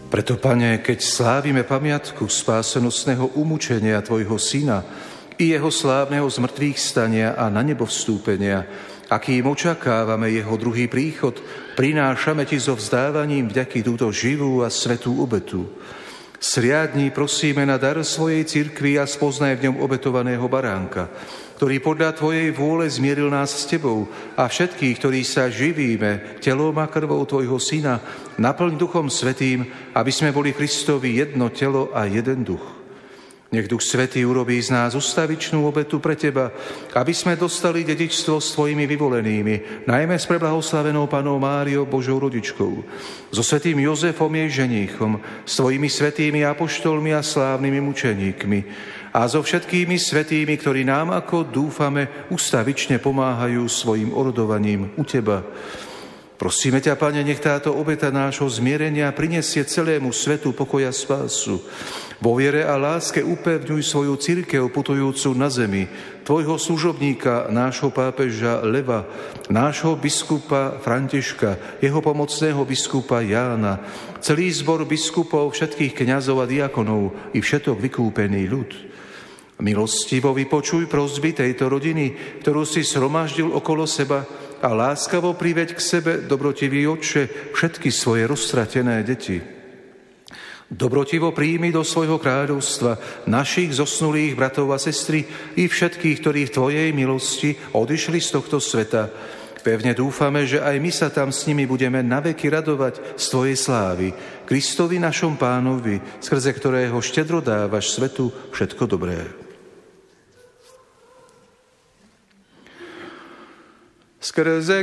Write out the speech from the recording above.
Preto, Pane, keď slávime pamiatku spásenostného umúčenia Tvojho Syna i jeho slávneho zmrtvých stania a na nebo vstúpenia, akým očakávame jeho druhý príchod, prinášame Ti so vzdávaním vďaky túto živú a svätú obetu. Sriadni prosíme na dar svojej cirkvi a spoznaj v ňom obetovaného baránka, ktorý podľa Tvojej vôle zmieril nás s Tebou a všetkých, ktorí sa živíme telom a krvou Tvojho Syna, naplň Duchom Svätým, aby sme boli Kristovi jedno telo a jeden duch. Nech Duch Svätý urobí z nás ustavičnú obetu pre Teba, aby sme dostali dedičstvo s Tvojimi vyvolenými, najmä s preblahoslavenou Pannou Máriou, Božou rodičkou, so svätým Jozefom jej ženíchom, s Tvojimi svätými apoštolmi a slávnymi mučeníkmi a so všetkými svätými, ktorí nám, ako dúfame, ustavične pomáhajú svojim orodovaním u Teba. Prosíme ťa, Pane, nech táto obeta nášho zmierenia prinesie celému svetu pokoja spásu. Vo viere a láske upevňuj svoju cirkev putujúcu na zemi, Tvojho služobníka, nášho pápeža Leva, nášho biskupa Františka, jeho pomocného biskupa Jána, celý zbor biskupov, všetkých kňazov a diakonov i všetok vykúpený ľud. Milostivo vypočuj prosby tejto rodiny, ktorú si zhromaždil okolo seba, a láskavo priveď k sebe, dobrotivý Otče, všetky svoje roztratené deti. Dobrotivo príjmi do svojho kráľovstva našich zosnulých bratov a sestry i všetkých, ktorí v Tvojej milosti odišli z tohto sveta. Pevne dúfame, že aj my sa tam s nimi budeme naveky radovať z Tvojej slávy. Kristovi našom Pánovi, skrze ktorého štedro dávaš svetu všetko dobré. Skrze